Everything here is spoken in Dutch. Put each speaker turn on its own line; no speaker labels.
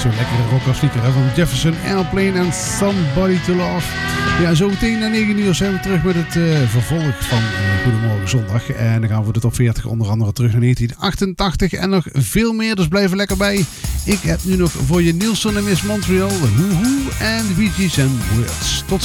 Zo'n lekkere rockklassieker van Jefferson Airplane en Somebody to Love. Ja, zo meteen na 9 uur zijn we terug met het vervolg van Goedemorgen Zondag. En dan gaan we voor de top 40 onder andere terug naar 1988 en nog veel meer. Dus blijf er lekker bij. Ik heb nu nog voor je Nielsen en Miss Montreal, Woohoo en de Bee Gees en Words. Tot